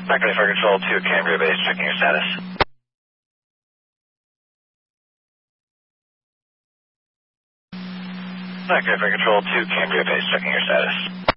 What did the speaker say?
Back ready for control 2, Cambria Base, checking your status. Back ready for control 2, Cambria Base, checking your status.